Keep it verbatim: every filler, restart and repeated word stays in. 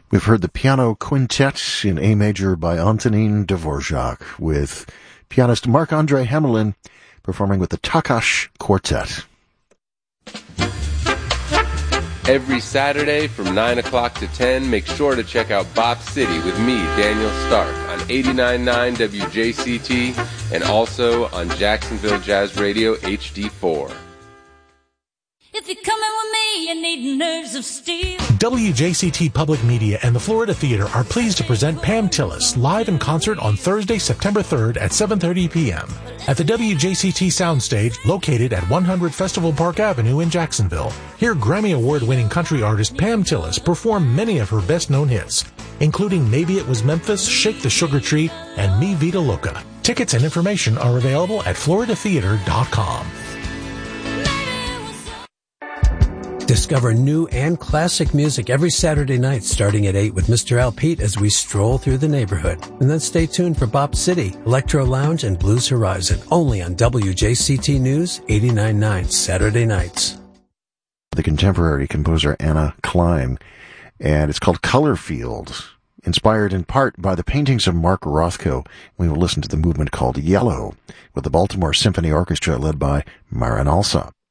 We've heard the piano quintet in A major by Antonin Dvorak, with pianist Marc-Andre Hamelin performing with the Takash Quartet. Every Saturday from nine o'clock to ten, make sure to check out Bop City with me, Daniel Stark, on eighty-nine point nine W J C T and also on Jacksonville Jazz Radio H D four. If you're coming with me, you need nerves of steel. W J C T Public Media and the Florida Theater are pleased to present Pam Tillis live in concert on Thursday, September third at seven thirty p.m. at the W J C T Soundstage located at one hundred Festival Park Avenue in Jacksonville. Hear Grammy Award-winning country artist Pam Tillis perform many of her best-known hits, including Maybe It Was Memphis, Shake the Sugar Tree, and Mi Vida Loca. Tickets and information are available at florida theater dot com. Discover new and classic music every Saturday night starting at eight with Mister Al Pete as we stroll through the neighborhood. And then stay tuned for Bop City, Electro Lounge, and Blues Horizon, only on W J C T News eighty-nine point nine Saturday nights. The contemporary composer Anna Klein, and it's called Color Field, inspired in part by the paintings of Mark Rothko. We will listen to the movement called Yellow with the Baltimore Symphony Orchestra led by Marin Alsop.